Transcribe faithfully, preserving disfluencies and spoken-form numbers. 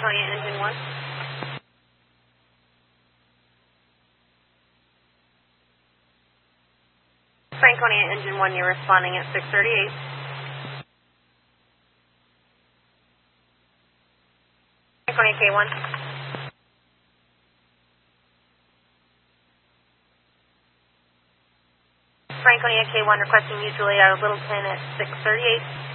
Franconia Engine one. Franconia Engine one, you're responding at six thirty-eight. Franconia K one. Franconia K one requesting mutual aid out of Littleton at six thirty-eight.